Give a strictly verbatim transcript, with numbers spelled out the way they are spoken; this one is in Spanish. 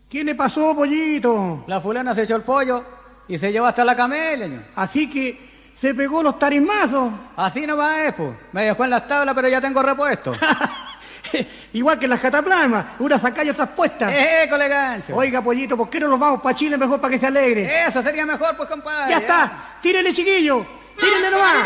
¿Qué le pasó, pollito? La fulana se echó el pollo y se llevó hasta la camelia, ño. Así que se pegó los tarimazos. Así nomás es, pues. Me dejó en las tablas, pero ya tengo repuesto. Igual que en las cataplasmas, unas acá y otras puestas. ¡Eh, colegancho! Oiga, pollito, ¿por qué no nos vamos para Chile mejor para que se alegre? Eso sería mejor, pues, compadre. Ya está, tírele, chiquillo, tírele nomás.